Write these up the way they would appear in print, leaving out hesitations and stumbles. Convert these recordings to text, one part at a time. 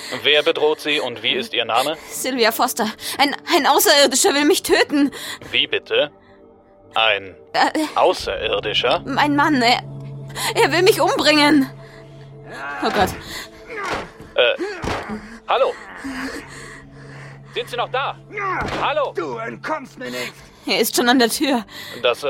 Wer bedroht Sie und wie ist Ihr Name? Sylvia Foster. Ein Außerirdischer will mich töten. Wie bitte? Ein Außerirdischer? Mein Mann, er will mich umbringen. Oh Gott. Hallo? Sind Sie noch da? Hallo? Du entkommst mir nicht. Er ist schon an der Tür. Das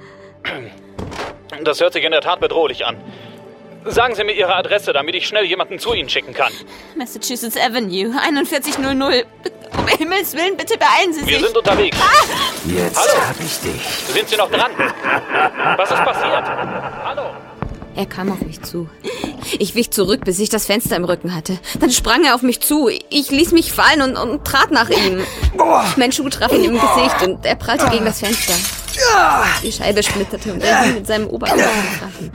hört sich in der Tat bedrohlich an. Sagen Sie mir Ihre Adresse, damit ich schnell jemanden zu Ihnen schicken kann. Massachusetts Avenue, 4100. Um Himmels Willen, bitte beeilen Sie sich. Wir sind unterwegs. Jetzt Hallo? hab ich dich. Sind Sie noch dran? Was ist passiert? Hallo? Er kam auf mich zu. Ich wich zurück, bis ich das Fenster im Rücken hatte. Dann sprang er auf mich zu. Ich ließ mich fallen und trat nach ihm. Mein Schuh traf ihn im Gesicht und er prallte gegen das Fenster. Die Scheibe splitterte und er hing mit seinem Oberkörper getroffen.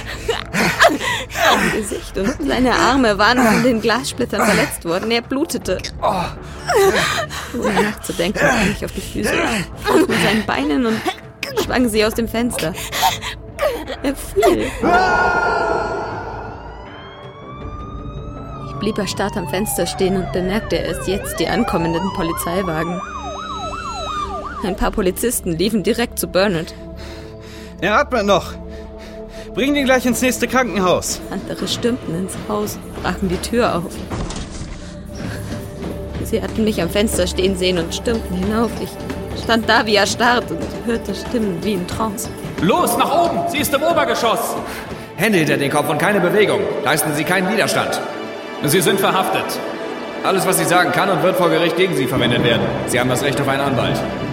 Sein Gesicht und seine Arme waren von den Glassplittern verletzt worden. Er blutete. Ohne nachzudenken, kam ich auf die Füße, mit seinen Beinen und schwang sie aus dem Fenster. Er fiel. Ich blieb erstarrt am Fenster stehen und bemerkte erst jetzt die ankommenden Polizeiwagen. Ein paar Polizisten liefen direkt zu Burnett. Er atmet noch. Bring ihn gleich ins nächste Krankenhaus. Andere stürmten ins Haus, brachen die Tür auf. Sie hatten mich am Fenster stehen sehen und stürmten hinauf. Ich stand da wie erstarrt und hörte Stimmen wie in Trance. Los, nach oben! Sie ist im Obergeschoss! Hände hinter den Kopf und keine Bewegung. Leisten Sie keinen Widerstand. Sie sind verhaftet. Alles, was sie sagen kann und wird vor Gericht gegen Sie verwendet werden. Sie haben das Recht auf einen Anwalt.